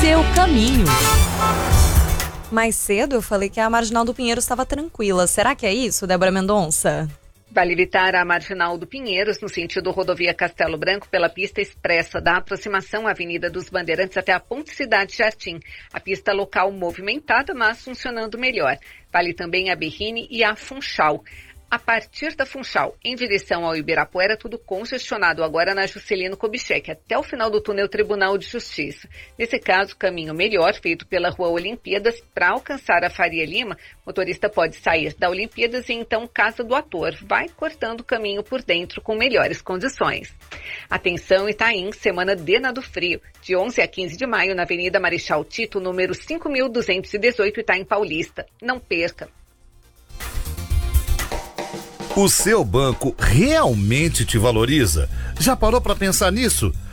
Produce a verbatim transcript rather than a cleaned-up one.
seu caminho. Mais cedo eu falei que a Marginal do Pinheiros estava tranquila. Será que é isso, Débora Mendonça? Vale evitar a Marginal do Pinheiros, no sentido rodovia Castelo Branco, pela pista expressa da aproximação à Avenida dos Bandeirantes até a Ponte Cidade Jardim. A pista local movimentada, mas funcionando melhor. Vale também a Berrine e a Funchal. A partir da Funchal, em direção ao Ibirapuera, tudo congestionado agora na Juscelino Kubitschek, até o final do túnel Tribunal de Justiça. Nesse caso, caminho melhor, feito pela Rua Olimpíadas, para alcançar a Faria Lima, o motorista pode sair da Olimpíadas e então Casa do Ator. Vai cortando o caminho por dentro com melhores condições. Atenção, Itaim, semana D na do Frio, de onze a quinze de maio, na Avenida Marechal Tito, número cinco mil duzentos e dezoito, Itaim Paulista. Não perca! O seu banco realmente te valoriza? Já parou para pensar nisso?